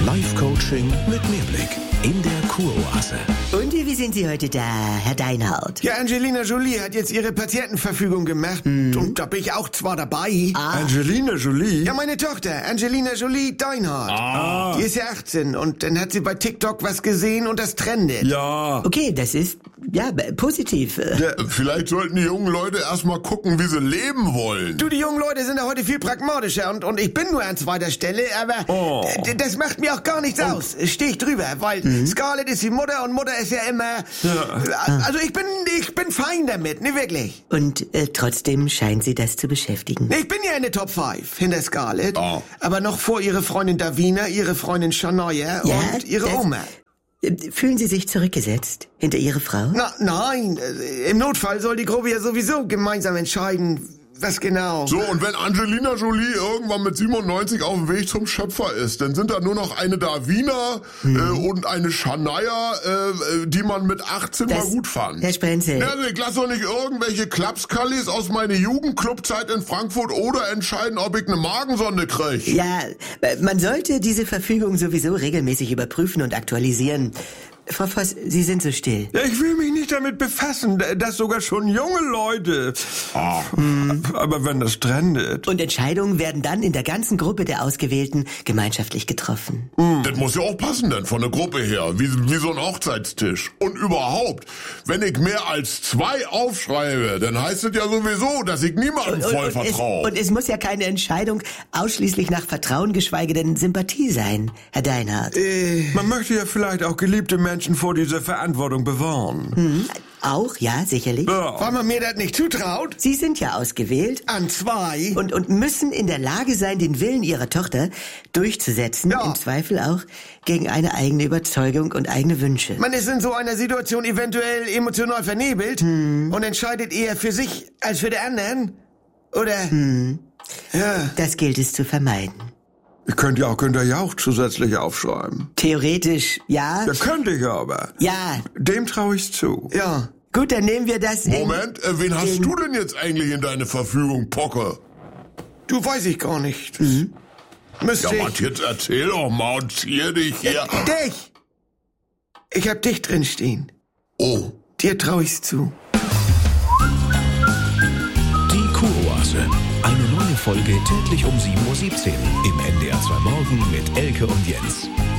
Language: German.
Life-Coaching mit Mehrblick in der Kuroase. Und wie sind Sie heute da, Herr Deinhardt? Ja, Angelina Jolie hat jetzt ihre Patientenverfügung gemacht. Und da bin ich auch zwar dabei. Angelina Jolie? Ja, meine Tochter, Angelina Jolie Deinhardt. Die ist ja 18 und dann hat sie bei TikTok was gesehen und das trendet. Ja. Okay, das ist, ja, positiv. Vielleicht sollten die jungen Leute erstmal gucken, wie sie leben wollen. Du, die jungen Leute sind ja heute viel pragmatischer und ich bin nur an zweiter Stelle, aber das macht mir auch gar nichts aus. Steh ich drüber, weil Scarlett ist die Mutter und Mutter ist ja immer... Also ich bin fein damit, ne, wirklich. Und trotzdem scheint Sie das zu beschäftigen. Ich bin ja in der Top 5 hinter Scarlett, aber noch vor ihre Freundin Davina, ihre Freundin Shania und ihre Oma. Fühlen Sie sich zurückgesetzt hinter Ihre Frau? Nein, im Notfall soll die Gruppe ja sowieso gemeinsam entscheiden, was genau. So, und wenn Angelina Jolie irgendwann mit 97 auf dem Weg zum Schöpfer ist, dann sind da nur noch eine Davina und eine Shania, die man mit 18 mal gut fand. Herr Sprenzel. Ja, also ich lasse doch nicht irgendwelche Klapskallis aus meiner Jugendclubzeit in Frankfurt oder entscheiden, ob ich eine Magensonde krieg. Ja, man sollte diese Verfügung sowieso regelmäßig überprüfen und aktualisieren. Frau Voss, Sie sind so still. Ja, ich will mich nicht damit befassen, dass sogar schon junge Leute... Aber wenn das trendet... Und Entscheidungen werden dann in der ganzen Gruppe der Ausgewählten gemeinschaftlich getroffen. Das muss ja auch passen dann von der Gruppe her, wie so ein Hochzeitstisch. Und überhaupt, wenn ich mehr als 2 aufschreibe, dann heißt es ja sowieso, dass ich niemandem voll vertraue. Und es muss ja keine Entscheidung ausschließlich nach Vertrauen, geschweige denn Sympathie sein, Herr Deinhardt. Man möchte ja vielleicht auch geliebte Menschen vor dieser Verantwortung bewahren. Auch, ja, sicherlich. Ja. Weil man mir das nicht zutraut? Sie sind ja ausgewählt. An 2. Und müssen in der Lage sein, den Willen Ihrer Tochter durchzusetzen, im Zweifel auch gegen eine eigene Überzeugung und eigene Wünsche. Man ist in so einer Situation eventuell emotional vernebelt und entscheidet eher für sich als für die anderen. Oder? Ja. Das gilt es zu vermeiden. Ich könnte ja auch Günter Jauch zusätzlich aufschreiben. Theoretisch, ja. Ja, könnte ich aber. Ja. Dem traue ich zu. Ja. Gut, dann nehmen wir das Moment, wen hast du denn jetzt eigentlich in deine Verfügung, Pocke? Du, weiß ich gar nicht. Müsste Ja, Matthias, erzähl doch mal und zieh dich her. Dich! Ich hab dich drin stehen. Oh. Dir trau ich's zu. Die Kuroase. Eine neue Folge täglich um 7:17 Uhr im NDR 2 Morgen mit Elke und Jens.